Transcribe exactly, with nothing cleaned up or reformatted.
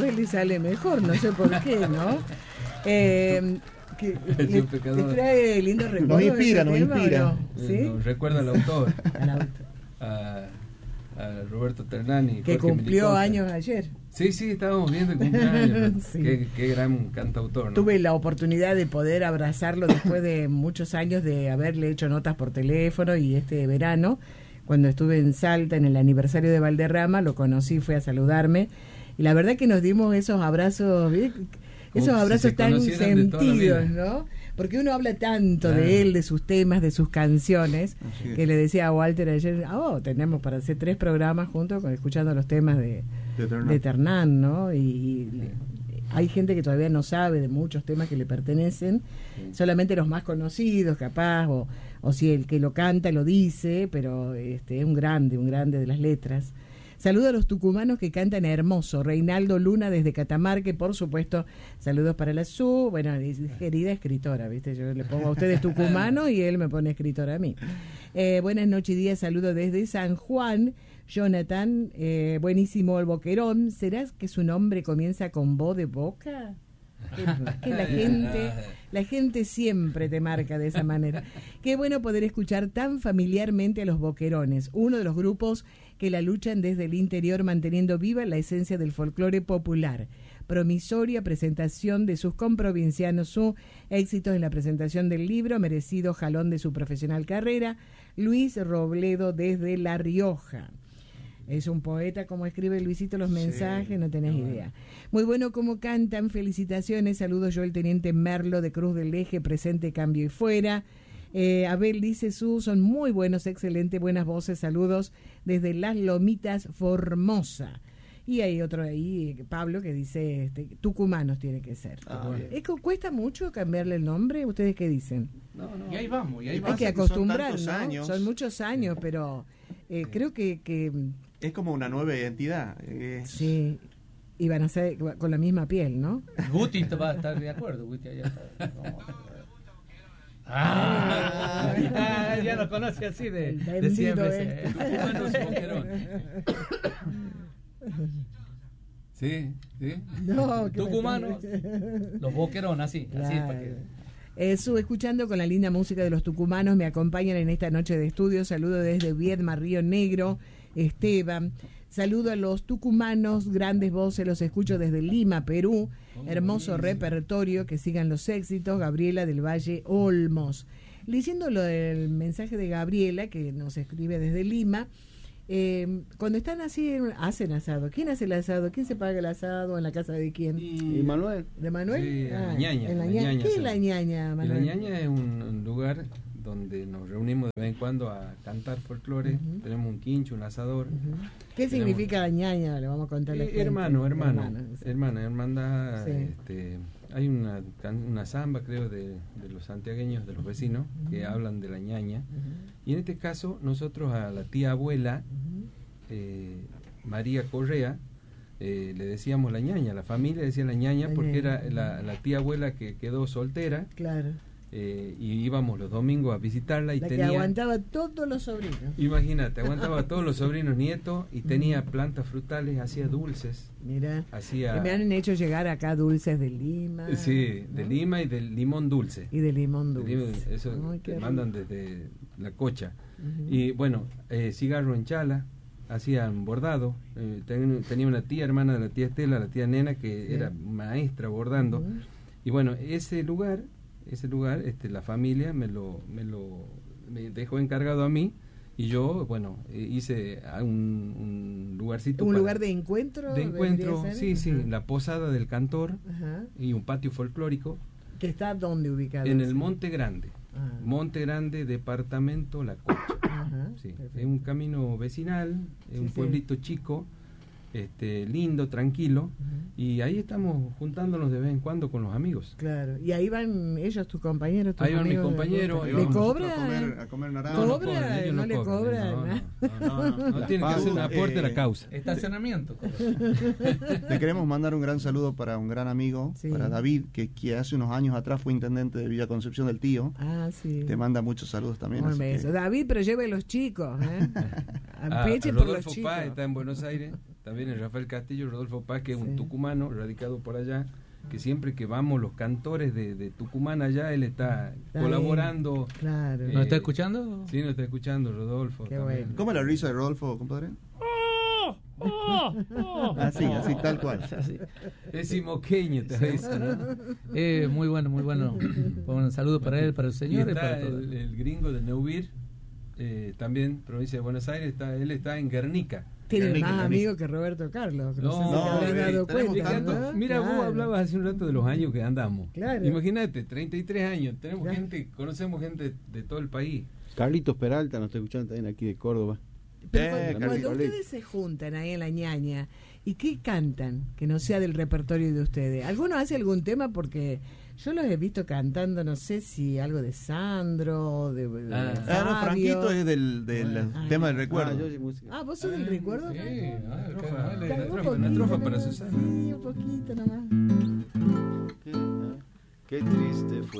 vez le sale mejor, no sé por qué, ¿no? Eh, que, le, le trae lindo recuerdo. Nos inspira, nos tema, inspira. ¿no? ¿Sí? Nos recuerda al autor. Al autor. A, a Roberto Ternani. Que Jorge cumplió Melicosa. años ayer. Sí, sí, estábamos viendo el cumpleaños. Sí. qué, qué gran cantautor, ¿no? Tuve la oportunidad de poder abrazarlo después de muchos años de haberle hecho notas por teléfono, y este verano, cuando estuve en Salta en el aniversario de Valderrama, lo conocí, fue a saludarme, y la verdad que nos dimos esos abrazos, ¿eh? Esos Como si abrazos se tan conocieran de toda la sentidos, vida. ¿no? Porque uno habla tanto Claro. de él, de sus temas, de sus canciones, Así es. que le decía a Walter ayer, ah, oh, tenemos para hacer tres programas juntos con, escuchando los temas de, De Ternán. de Ternán, ¿no? Y, y hay gente que todavía no sabe de muchos temas que le pertenecen, Sí. solamente los más conocidos, capaz, o, o si el que lo canta lo dice, pero este es un grande, un grande de las letras. Saludo a los tucumanos que cantan hermoso. Reinaldo Luna desde Catamarca, y por supuesto, saludos para la Su, bueno, querida escritora, ¿viste? Yo le pongo a ustedes tucumano y él me pone escritora a mí. Eh, buenas noches y días, saludo desde San Juan. Jonathan, eh, buenísimo el boquerón. ¿Será que su nombre comienza con bo de boca? Que, que la gente, la gente siempre te marca de esa manera. Qué bueno poder escuchar tan familiarmente a los boquerones, uno de los grupos que la luchan desde el interior manteniendo viva la esencia del folclore popular. Promisoria presentación de sus comprovincianos, su éxito en la presentación del libro, merecido jalón de su profesional carrera. Luis Robledo desde La Rioja. Es un poeta, como escribe Luisito los mensajes, sí, no tenés no, idea. Muy bueno como cantan, felicitaciones, saludos yo el teniente Merlo de Cruz del Eje, presente, cambio y fuera. Eh, Abel dice su, son muy buenos, excelente, buenas voces, saludos desde Las Lomitas, Formosa. Y hay otro ahí, Pablo, que dice, este, tucumanos tiene que ser. Ah, bueno. ¿Es que cuesta mucho cambiarle el nombre? ¿Ustedes qué dicen? No, no. Y ahí vamos, y ahí Hay vamos. que acostumbrar, son ¿no? años. Son muchos años, pero eh, creo que... que es como una nueva identidad. Es... Sí, y van a ser con la misma piel, ¿no? Guti va a estar de acuerdo, Guti allá está. No. Ah, ah, ya lo conoce así de, de siempre. Tucumanos y boquerón. Sí, sí. No, Tucumanos, los boquerón, así, claro. así para que... Eso, escuchando con la linda música de los tucumanos, me acompañan en esta noche de estudio. Saludo desde Viedma, Río Negro, Esteban. Saludo a los tucumanos, grandes voces, los escucho desde Lima, Perú. Hermoso repertorio, que sigan los éxitos. Gabriela del Valle Olmos. Leyendo lo del mensaje de Gabriela, que nos escribe desde Lima, eh, cuando están así, hacen asado. ¿Quién hace el asado? ¿Quién se paga el asado? ¿En la casa de quién? Y, ¿Y Manuel? ¿De Manuel? Sí, en ah, la ñaña. En la la ñaña. ñaña ¿Qué es son. la ñaña, Manuel? La ñaña es un, un lugar donde nos reunimos de vez en cuando a cantar folclore. Uh-huh. Tenemos un quincho, un asador. Uh-huh. ¿Qué Tenemos... significa la ñaña? Le vamos a contar la eh, gente. Hermano, hermano, hermano sí. hermana, hermandad. Sí. Este, hay una, una samba, creo, de, de los santiagueños, de los vecinos, uh-huh. que hablan de la ñaña. Uh-huh. Y en este caso, nosotros a la tía abuela, uh-huh. eh, María Correa, eh, le decíamos la ñaña. La familia decía la ñaña la porque ñaña. Era la, la tía abuela que quedó soltera. Claro. Eh, y íbamos los domingos a visitarla y la tenía... que aguantaba todos los sobrinos. Imagínate, aguantaba a todos los sobrinos nietos y tenía plantas frutales, hacía dulces. Mira, hacía... me han hecho llegar acá dulces de Lima. Sí, ¿no? de Lima y del limón dulce. Y de limón dulce. De limón, eso Ay, te rico. mandan desde la cocha. Uh-huh. Y bueno, eh, cigarro en chala, hacían bordado. Eh, ten, tenía una tía hermana de la tía Estela, la tía Nena, que sí. era maestra bordando. Uh-huh. Y bueno, ese lugar... ese lugar, este, la familia me lo, me lo me dejó encargado a mí y yo, bueno, hice un, un lugarcito. ¿Un para, lugar de encuentro? De encuentro, sí, sí, uh-huh. la posada del cantor. Uh-huh. Y un patio folclórico. ¿Que está dónde ubicado? En el Monte Grande. Uh-huh. Monte Grande, departamento La Cocha. Uh-huh. Sí, es un camino vecinal, es sí, un pueblito sí. chico. Este, lindo, tranquilo, uh-huh. y ahí estamos juntándonos de vez en cuando con los amigos. Claro, y ahí van ellos, tus compañeros, tus ahí van mis compañeros. ¿Le cobran? A comer, a comer naranja. ¿Cobra? No, no, cobran, ellos no, no le cobran. No, no, no, no, no, no tienen que hacer un aporte eh, a la causa. Estacionamiento. Le queremos mandar un gran saludo para un gran amigo, sí. para David, que, que hace unos años atrás fue intendente de Villa Concepción del Tío. Ah, sí. Te manda muchos saludos también. Un beso. Que... David, pero lleve los chicos, ¿eh? A, Peche a por Rodolfo los chicos. Paz está en Buenos Aires. también el Rafael Castillo, Rodolfo Paz, que es Sí. un tucumano radicado por allá, que siempre que vamos los cantores de, de Tucumán allá, él está Está colaborando. Claro. Eh, ¿Nos está escuchando? Sí, nos está escuchando, Rodolfo. Qué también. bueno. ¿Cómo es la risa de Rodolfo, compadre? ¡Oh! ¡Oh! Así, así, tal cual. Así. Es simoqueño, te dice, ¿no? Eh, muy bueno, muy bueno. Un saludo para él, para el Y señor y está para todo. el, el gringo de Neuvir, eh, también provincia de Buenos Aires, está, él está en Guernica. Tiene Guernica, más Guernica. amigos que Roberto Carlos. que No, No, sé si te no, habrás eh, dado tenemos cuenta. tanto. ¿no? Mira, vos Claro. hablabas hace un rato de los años que andamos. Claro. Imagínate, treinta y tres años, tenemos Claro. gente, conocemos gente de todo el país. Carlitos Peralta nos está escuchando también aquí de Córdoba. Pero Eh, cuando, Carlitos. cuando ustedes se juntan ahí en la ñaña, ¿y qué cantan que no sea del repertorio de ustedes? ¿Alguno hace algún tema? Porque yo los he visto cantando, no sé si algo de Sandro, de, de Ah. Ah, no, Fabio. Franquito es del, del Ah. tema del Ah, recuerdo. yo soy música. Ah, ¿vos sos del recuerdo? Sí, Franco? ah, Trofa, claro, una le- Cantá un trofa, una poquito, trofa ¿no? para Susana. Sí, un poquito nomás. Qué, qué triste fue.